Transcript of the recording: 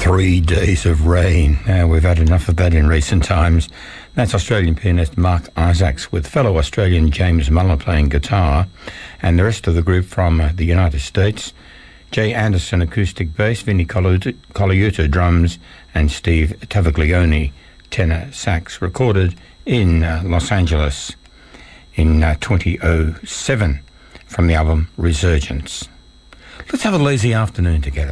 3 days of rain. We've had enough of that in recent times. That's Australian pianist Mark Isaacs with fellow Australian James Muller playing guitar, and the rest of the group from the United States: Jay Anderson acoustic bass, Vinnie Colaiuta drums, and Steve Tavaglione tenor sax, recorded in Los Angeles in 2007 from the album Resurgence. Let's have a lazy afternoon together.